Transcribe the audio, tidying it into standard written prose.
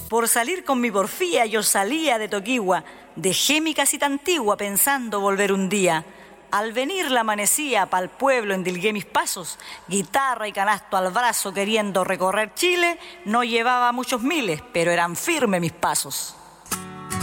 Por salir con mi porfía yo salía de Toquigua, dejé mi casita antigua pensando volver un día. Al venir la amanecía, pa'l pueblo endilgué mis pasos, guitarra y canasto al brazo queriendo recorrer Chile, no llevaba muchos miles, pero eran firmes mis pasos.